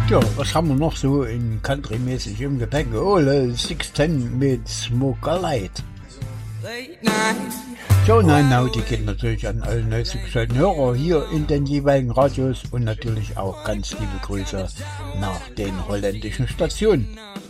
Ja, was haben wir noch so in Country-mäßig im Gepäck? Ole 610 mit Smoker Light. So, nein, die geht natürlich an alle neu zugeschalteten Hörer hier in den jeweiligen Radios und natürlich auch ganz liebe Grüße nach den holländischen Stationen.